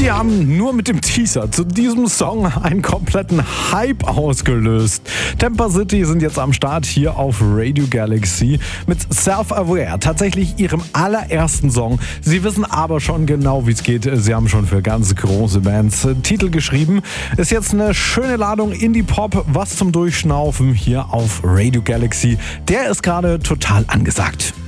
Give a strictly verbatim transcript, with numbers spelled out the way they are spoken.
Die haben nur mit dem Teaser zu diesem Song einen kompletten Hype ausgelöst. Temper City sind jetzt am Start hier auf Radio Galaxy mit Self-Aware, tatsächlich ihrem allerersten Song. Sie wissen aber schon genau, wie es geht. Sie haben schon für ganz große Bands Titel geschrieben. Ist jetzt eine schöne Ladung Indie-Pop, was zum Durchschnaufen hier auf Radio Galaxy. Der ist gerade total angesagt.